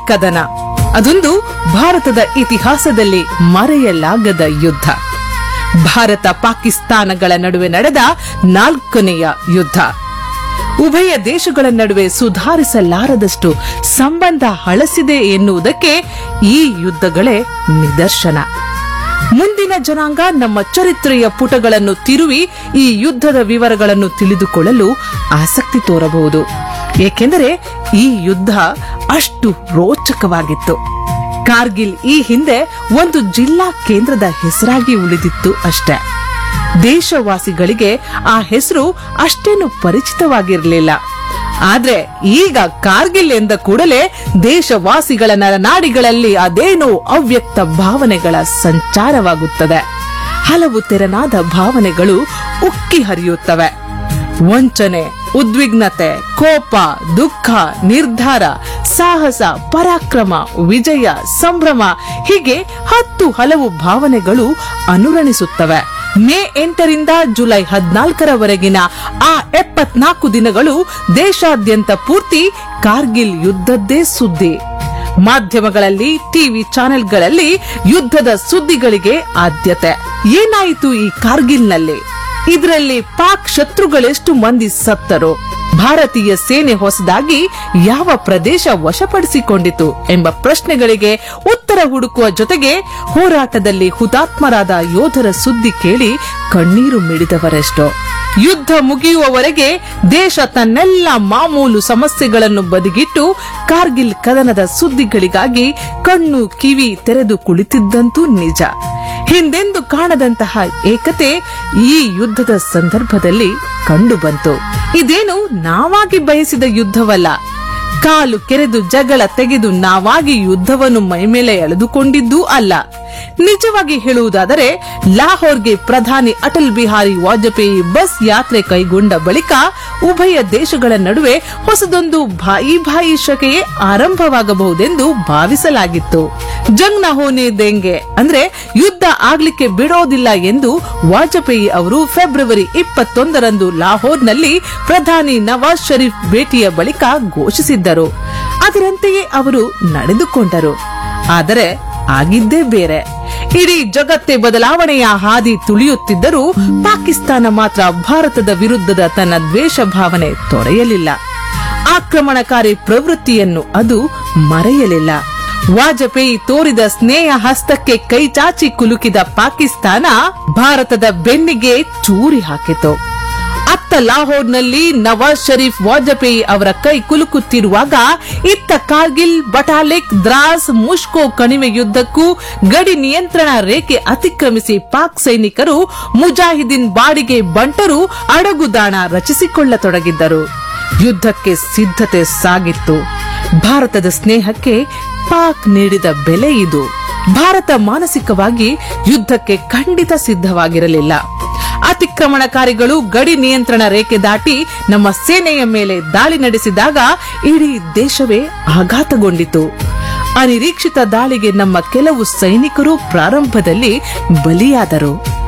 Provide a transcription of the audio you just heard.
ಕದನ ಅದೊಂದು ಭಾರತದ ಇತಿಹಾಸದಲ್ಲಿ ಮರೆಯಲಾಗದ ಯುದ್ಧ. ಭಾರತ ಪಾಕಿಸ್ತಾನಗಳ ನಡುವೆ ನಡೆದ 4ನೆಯ ಯುದ್ಧ. ಉಭಯ ದೇಶಗಳ ನಡುವೆ ಸುಧಾರಿಸಲಾರದಷ್ಟು ಸಂಬಂಧ ಹಳಸಿದೆ ಎನ್ನುವುದಕ್ಕೆ ಈ ಯುದ್ಧಗಳೇ ನಿದರ್ಶನ. ಮುಂದಿನ ಜನಾಂಗ ನಮ್ಮ ಚರಿತ್ರೆಯ ಪುಟಗಳನ್ನು ತಿರುವಿ ಈ ಯುದ್ಧದ ವಿವರಗಳನ್ನು ತಿಳಿದುಕೊಳ್ಳಲು ಆಸಕ್ತಿ ತೋರಬಹುದು. ಏಕೆಂದರೆ ಈ ಯುದ್ಧ ಅಷ್ಟು ರೋಚಕವಾಗಿತ್ತು. ಕಾರ್ಗಿಲ್ ಈ ಹಿಂದೆ ಒಂದು ಜಿಲ್ಲಾ ಕೇಂದ್ರದ ಹೆಸರಾಗಿ ಉಳಿದಿತ್ತು ಅಷ್ಟೇ. ದೇಶವಾಸಿಗಳಿಗೆ ಆ ಹೆಸರು ಅಷ್ಟೇನು ಪರಿಚಿತವಾಗಿರಲಿಲ್ಲ. ಆದ್ರೆ ಈಗ ಕಾರ್ಗಿಲ್ ಎಂದ ಕೂಡಲೇ ದೇಶವಾಸಿಗಳ ನರನಾಡಿಗಳಲ್ಲಿ ಅದೇನೋ ಅವ್ಯಕ್ತ ಭಾವನೆಗಳ ಸಂಚಾರವಾಗುತ್ತದೆ. ಹಲವು ತೆರನಾದ ಭಾವನೆಗಳು ಉಕ್ಕಿ ಹರಿಯುತ್ತವೆ. ವಂಚನೆ, ಉದ್ವಿಗ್ನತೆ, ಕೋಪ, ದುಃಖ, ನಿರ್ಧಾರ, ಸಾಹಸ, ಪರಾಕ್ರಮ, ವಿಜಯ, ಸಂಭ್ರಮ ಹೀಗೆ 10 ಹಲವು ಭಾವನೆಗಳು ಅನುರಣಿಸುತ್ತವೆ. ಮೇ 8ರಿಂದ ಜುಲೈ 14ರವರೆಗಿನ ಆ 74 ದಿನಗಳು ದೇಶಾದ್ಯಂತ ಪೂರ್ತಿ ಕಾರ್ಗಿಲ್ ಯುದ್ಧದ್ದೇ ಸುದ್ದಿ. ಮಾಧ್ಯಮಗಳಲ್ಲಿ, ಟಿವಿ ಚಾನೆಲ್ಗಳಲ್ಲಿ ಯುದ್ಧದ ಸುದ್ದಿಗಳಿಗೆ ಆದ್ಯತೆ. ಏನಾಯಿತು ಈ ಕಾರ್ಗಿಲ್ನಲ್ಲಿ? ಇದರಲ್ಲಿ ಪಾಕ್ ಶತ್ರುಗಳೆಷ್ಟು ಮಂದಿ ಸತ್ತರು? ಭಾರತೀಯ ಸೇನೆ ಹೊಸದಾಗಿ ಯಾವ ಪ್ರದೇಶ ವಶಪಡಿಸಿಕೊಂಡಿತು ಎಂಬ ಪ್ರಶ್ನೆಗಳಿಗೆ ಉತ್ತರ ಹುಡುಕುವ ಜೊತೆಗೆ ಹೋರಾಟದಲ್ಲಿ ಹುತಾತ್ಮರಾದ ಯೋಧರ ಸುದ್ದಿ ಕೇಳಿ ಕಣ್ಣೀರು ಮಿಡಿದವರೆಷ್ಟೋ. ಯುದ್ಧ ಮುಗಿಯುವವರೆಗೆ ದೇಶ ತನ್ನೆಲ್ಲ ಮಾಮೂಲು ಸಮಸ್ಯೆಗಳನ್ನು ಬದಿಗಿಟ್ಟು ಕಾರ್ಗಿಲ್ ಕದನದ ಸುದ್ದಿಗಳಿಗಾಗಿ ಕಣ್ಣು ಕಿವಿ ತೆರೆದು ಕುಳಿತಿದ್ದಂತೂ ನಿಜ. ಹಿಂದೆಂದು ಕಾಣದಂತಹ ಏಕತೆ ಈ ಯುದ್ಧದ ಸಂದರ್ಭದಲ್ಲಿ ಕಂಡುಬಂತು. ಇದೇನು ನಾವಾಗಿ ಬಯಸಿದ ಯುದ್ಧವಲ್ಲ. ಕಾಲು ಕೆರೆದು ಜಗಳ ತೆಗೆದು ನಾವಾಗಿ ಯುದ್ಧವನ್ನು ಮೈಮೇಲೆ ಎಳೆದುಕೊಂಡಿದ್ದೂ ಅಲ್ಲ. ನಿಜವಾಗಿ ಹೇಳುವುದಾದರೆ ಲಾಹೋರ್ಗೆ ಪ್ರಧಾನಿ ಅಟಲ್ ಬಿಹಾರಿ ವಾಜಪೇಯಿ ಬಸ್ ಯಾತ್ರೆ ಕೈಗೊಂಡ ಬಳಿಕ ಉಭಯ ದೇಶಗಳ ನಡುವೆ ಹೊಸದೊಂದು ಭಾಯಿ ಶಕೆಯೇ ಆರಂಭವಾಗಬಹುದೆಂದು ಭಾವಿಸಲಾಗಿತ್ತು. ಜಂಗ್ ನ ಹೋನೆ ದೇಂಗೆ ಅಂದ್ರೆ ಯುದ್ಧ ಆಗ್ಲಿಕ್ಕೆ ಬಿಡೋದಿಲ್ಲ ಎಂದು ವಾಜಪೇಯಿ ಅವರು ಫೆಬ್ರವರಿ 21ರಂದು ಲಾಹೋರ್ನಲ್ಲಿ ಪ್ರಧಾನಿ ನವಾಜ್ ಶರೀಫ್ ಭೇಟಿಯ ಬಳಿಕ ಘೋಷಿಸಿದ್ದರು. ಅದರಂತೆಯೇ ಅವರು ನಡೆದುಕೊಂಡರು. ಆದರೆ ಆಗಿದ್ದೇ ಬೇರೆ. ಇಡೀ ಜಗತ್ತೇ ಬದಲಾವಣೆಯ ಹಾದಿ ತುಳಿಯುತ್ತಿದ್ದರೂ ಪಾಕಿಸ್ತಾನ ಮಾತ್ರ ಭಾರತದ ವಿರುದ್ಧದ ತನ್ನ ದ್ವೇಷ ಭಾವನೆ ತೊರೆಯಲಿಲ್ಲ. ಆಕ್ರಮಣಕಾರಿ ಪ್ರವೃತ್ತಿಯನ್ನು ಅದು ಮರೆಯಲಿಲ್ಲ. ವಾಜಪೇಯಿ ತೋರಿದ ಸ್ನೇಹ ಹಸ್ತಕ್ಕೆ ಕೈಚಾಚಿ ಕುಲುಕಿದ ಪಾಕಿಸ್ತಾನ ಭಾರತದ ಬೆನ್ನಿಗೆ ಚೂರಿ ಹಾಕಿತು. ಅತ್ತ ಲಾಹೋರ್ನಲ್ಲಿ ನವಾಜ್ ಶರೀಫ್ ವಾಜಪೇಯಿ ಅವರ ಕೈ ಕುಲುಕುತ್ತಿರುವಾಗ ಇತ್ತ ಕಾರ್ಗಿಲ್, ಬಟಾಲಿಕ್, ದ್ರಾಸ್, ಮುಷ್ಕೋ ಕಣಿವೆ ಯುದ್ಧಕ್ಕೂ ಗಡಿ ನಿಯಂತ್ರಣ ರೇಖೆ ಅತಿಕ್ರಮಿಸಿ ಪಾಕ್ ಸೈನಿಕರು ಮುಜಾಹಿದೀನ್ ಬಾಡಿಗೆ ಬಂಟರು ಅಡಗುದಾಣ ರಚಿಸಿಕೊಳ್ಳತೊಡಗಿದ್ದರು. ಯುದ್ಧಕ್ಕೆ ಸಿದ್ಧತೆ ಸಾಗಿತ್ತು. ಭಾರತದ ಸ್ನೇಹಕ್ಕೆ ಪಾಕ್ ನೀಡಿದ ಬೆಲೆ ಇದು. ಭಾರತ ಮಾನಸಿಕವಾಗಿ ಯುದ್ಧಕ್ಕೆ ಖಂಡಿತ ಸಿದ್ಧವಾಗಿರಲಿಲ್ಲ. ಅತಿಕ್ರಮಣಕಾರಿಗಳು ಗಡಿ ನಿಯಂತ್ರಣ ರೇಖೆ ದಾಟಿ ನಮ್ಮ ಸೇನೆಯ ಮೇಲೆ ದಾಳಿ ನಡೆಸಿದಾಗ ಇಡೀ ದೇಶವೇ ಆಘಾತಗೊಂಡಿತು. ಅನಿರೀಕ್ಷಿತ ದಾಳಿಗೆ ನಮ್ಮ ಕೆಲವು ಸೈನಿಕರು ಪ್ರಾರಂಭದಲ್ಲಿ ಬಲಿಯಾದರು.